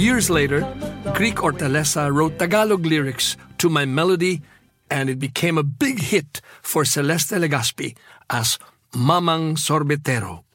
Years later, Greek Hortaleza wrote Tagalog lyrics to my melody, and it became a big hit for Celeste Legazpi as Mamang Sorbetero.